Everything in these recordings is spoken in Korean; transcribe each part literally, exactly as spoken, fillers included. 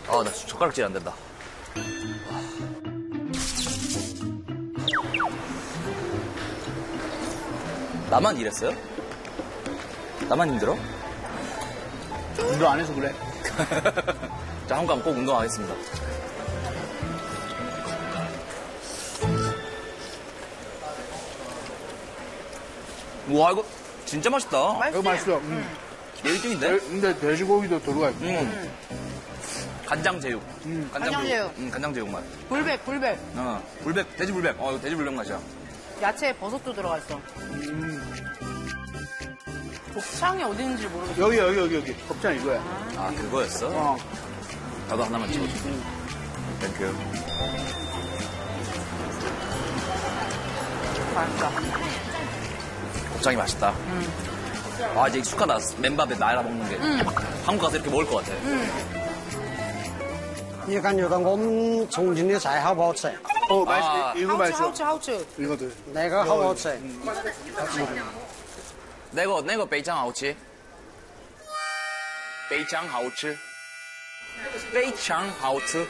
아, 나 젓가락질 안 된다. 나만 이랬어요? 나만 힘들어? 운동 안 해서 그래. 자, 한번 꼭 운동하겠습니다. 우와, 이거 진짜 맛있다. 이거 맛있어. 음. 얘 일 등인데? 돼- 근데 돼지고기도 들어가 있고. 음. 간장 제육. 음. 간장 제육. 음, 간장 제육 맛. 불백, 불백. 어, 불백, 돼지 불백. 어, 이거 돼지 불백 맛이야. 야채에 버섯도 들어가 있어. 음. 곱창이 어디 있는지 모르겠어. 여기, 여기, 여기, 여기. 곱창 이거야. 아, 그거였어? 어. 나도 하나만 찍어줘. 땡큐. 맛있다. 곱창이 맛있다. 아, 이제 익숙하다. 맨밥에 나라 먹는 게. 한국 가서 이렇게 먹을 것 같아. 你感觉到我们重庆的菜好不好吃？ 어, 아. 맛있어. 이거 하우츠, 맛있어. 하우츠, 하우츠. 이거도. 哪个好不好吃？ 那个那个北肠好吃，北肠好吃，非常好吃，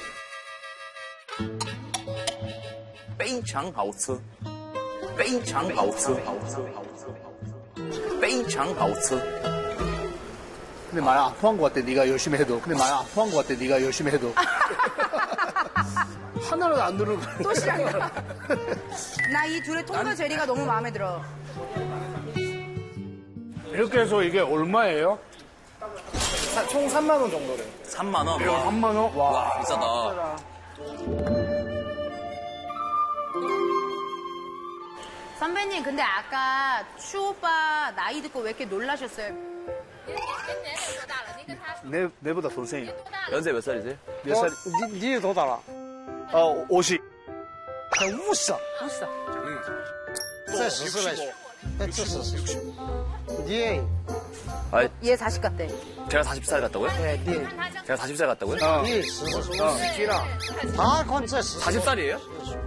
非常好吃，非常好吃，非常好吃。 근데 많이 아파한 것 같아, 네가 열심히 해도. 근데 많이 아파한 것 같아, 네가 열심히 해도. 하나라도 안 누르고. 또 시작이야. 나 이 둘의 통도 제리가 너무 마음에 들어. 이렇게 해서 이게 얼마예요? 사- 총 삼만 원 정도래. 삼만 원. 이거 와, 삼만 원? 와. 와, 비싸다. 선배님, 근데 아까 추 오빠 나이 듣고 왜 이렇게 놀라셨어요? 내, 내보다 동생이야. 연세 몇 살이지? 몇 살? 你你多大了？ 어, 오십. 才五十， 멋있어. 这四十来岁，哎，这四十岁。你， 아, 얘 사십 같대. 제가 사십 살 같다고요? 哎，你， 제가 사십 살 같다고요? 어. 你四十岁， 어. 他看这四十。 사십 살이에요?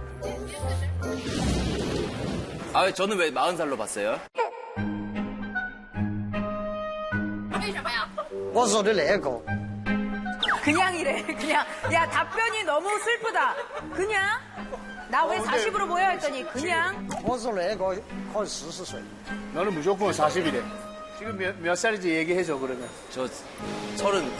아, 저는 왜 마흔 살로 봤어요? 我说的那个， 그냥이래, 그냥. 야, 답변이 너무 슬프다. 그냥? 나 왜 사십으로 보여 했더니 그냥? 我说那个看四十岁。 너는 무조건 사십이래. 지금 몇, 몇 살인지 얘기해줘, 그러면. 저 서른